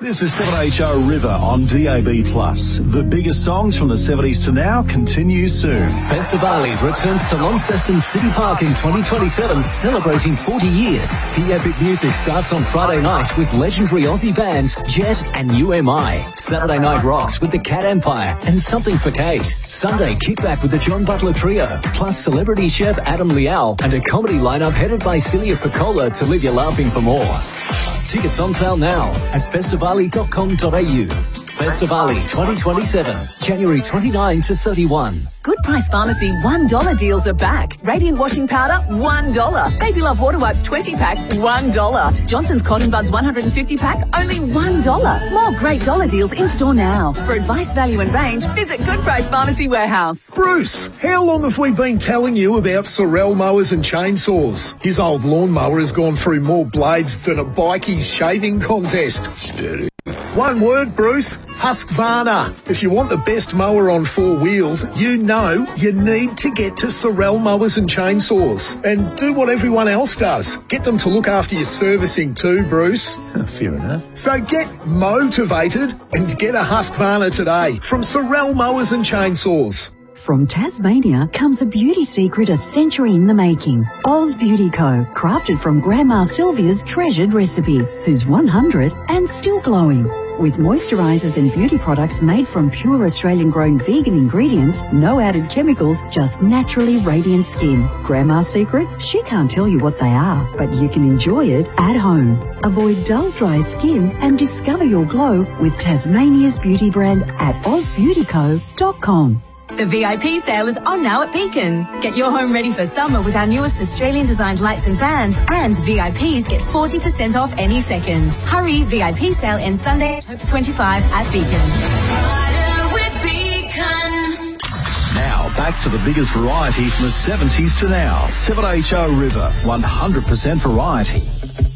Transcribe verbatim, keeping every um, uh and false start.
This is seven H O River on D A B plus. The biggest songs from the seventies to now continue soon. Festivali returns to Launceston City Park in twenty twenty-seven, celebrating forty years. The epic music starts on Friday night with legendary Aussie bands Jet and U M I. Saturday night rocks with the Cat Empire and Something for Kate. Sunday kickback with the John Butler Trio, plus celebrity chef Adam Liao and a comedy lineup headed by Celia Piccola to leave you laughing for more. Tickets on sale now at festivali dot com dot a u. Festivali twenty twenty-seven, January twenty-ninth to thirty-first. Good Price Pharmacy one dollar deals are back. Radiant washing powder, one dollar. Baby Love Water Wipes twenty pack, one dollar. Johnson's Cotton Buds one hundred fifty pack, only one dollar. More great dollar deals in store now. For advice, value and range, visit Good Price Pharmacy Warehouse. Bruce, how long have we been telling you about Sorel mowers and chainsaws? His old lawnmower has gone through more blades than a bikie's shaving contest. Steady. One word, Bruce, Husqvarna. If you want the best mower on four wheels, you know you need to get to Sorel Mowers and Chainsaws. And do what everyone else does. Get them to look after your servicing too, Bruce. Fair enough. So get motivated and get a Husqvarna today from Sorel Mowers and Chainsaws. From Tasmania comes a beauty secret a century in the making. Oz Beauty Co. Crafted from Grandma Sylvia's treasured recipe, who's one hundred and still glowing. With moisturisers and beauty products made from pure Australian-grown vegan ingredients, no added chemicals, just naturally radiant skin. Grandma's secret? She can't tell you what they are, but you can enjoy it at home. Avoid dull, dry skin and discover your glow with Tasmania's beauty brand at oz beauty co dot com. The V I P sale is on now at Beacon. Get your home ready for summer with our newest Australian-designed lights and fans, and V I Ps get forty percent off any second. Hurry, V I P sale ends Sunday, October twenty-fifth at Beacon. Now, back to the biggest variety from the seventies to now. seven H O River, one hundred percent variety.